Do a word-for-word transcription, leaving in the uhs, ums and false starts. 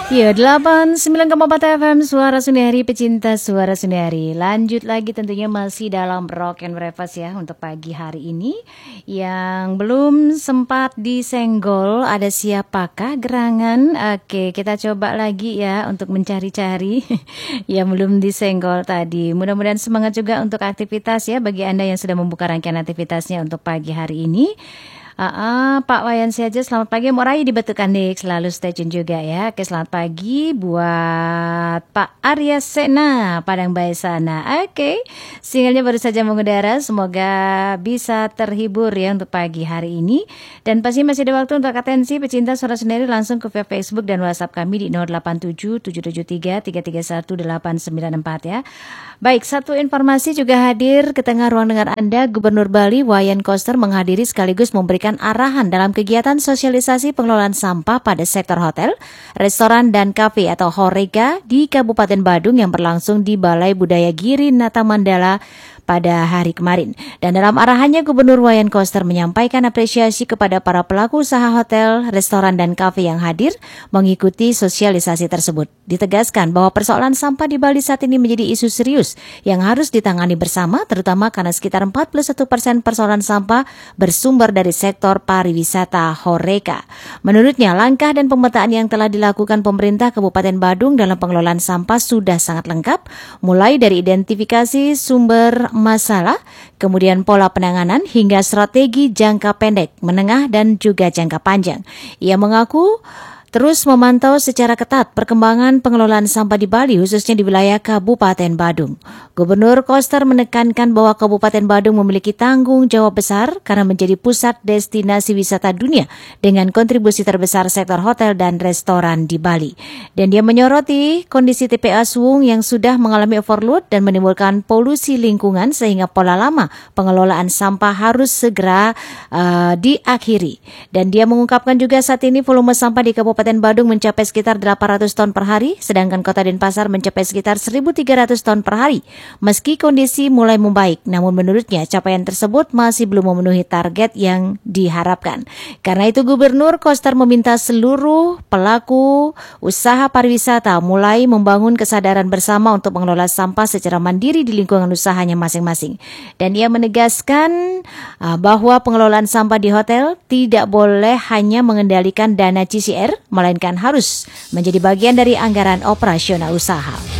Ya, delapan puluh sembilan koma empat F M Suara Sundari, pecinta Suara Sundari. Lanjut lagi tentunya masih dalam Rock and Breakfast ya untuk pagi hari ini. Yang belum sempat disenggol, ada siapakah gerangan? Oke, kita coba lagi ya untuk mencari-cari yang belum disenggol tadi. Mudah-mudahan semangat juga untuk aktivitas ya bagi Anda yang sudah membuka rangkaian aktivitasnya untuk pagi hari ini. Ah, ah, Pak Wayan saja, selamat pagi. Morai di Batu Kandik, selalu stay tune juga ya. Oke, selamat pagi buat Pak Arya Sena, Padang Bayi sana. Oke, singlenya baru saja mengudara. Semoga bisa terhibur ya untuk pagi hari ini. Dan pasti masih ada waktu untuk atensi pecinta Suara Sundari langsung ke via Facebook dan WhatsApp kami di nol delapan tujuh tujuh tujuh tiga tiga tiga satu delapan sembilan empat ya. Baik, satu informasi juga hadir ke tengah ruang dengar Anda. Gubernur Bali Wayan Koster menghadiri sekaligus memberikan arahan dalam kegiatan sosialisasi pengelolaan sampah pada sektor hotel, restoran, dan kafe atau Horeca di Kabupaten Badung yang berlangsung di Balai Budaya Giri Nata Mandala pada hari kemarin. Dan dalam arahannya, Gubernur Wayan Koster menyampaikan apresiasi kepada para pelaku usaha hotel, restoran, dan kafe yang hadir mengikuti sosialisasi tersebut. Ditegaskan bahwa persoalan sampah di Bali saat ini menjadi isu serius yang harus ditangani bersama, terutama karena sekitar empat puluh satu persen persoalan sampah bersumber dari sektor pariwisata Horeca. Menurutnya, langkah dan pemetaan yang telah dilakukan pemerintah Kabupaten Badung dalam pengelolaan sampah sudah sangat lengkap, mulai dari identifikasi sumber masalah, kemudian pola penanganan hingga strategi jangka pendek, menengah, dan juga jangka panjang. Ia mengaku terus memantau secara ketat perkembangan pengelolaan sampah di Bali, khususnya di wilayah Kabupaten Badung. Gubernur Koster menekankan bahwa Kabupaten Badung memiliki tanggung jawab besar karena menjadi pusat destinasi wisata dunia dengan kontribusi terbesar sektor hotel dan restoran di Bali. Dan dia menyoroti kondisi T P A Suwung yang sudah mengalami overload dan menimbulkan polusi lingkungan sehingga pola lama pengelolaan sampah harus segera uh, diakhiri. Dan dia mengungkapkan juga saat ini volume sampah di Kabupaten Badung mencapai sekitar delapan ratus ton per hari, sedangkan Kota Denpasar mencapai sekitar seribu tiga ratus ton per hari. Meski kondisi mulai membaik, namun menurutnya capaian tersebut masih belum memenuhi target yang diharapkan. Karena itu Gubernur Koster meminta seluruh pelaku usaha pariwisata mulai membangun kesadaran bersama untuk mengelola sampah secara mandiri di lingkungan usahanya masing-masing. Dan ia menegaskan uh, bahwa pengelolaan sampah di hotel tidak boleh hanya mengendalikan dana C C R, melainkan harus menjadi bagian dari anggaran operasional usaha.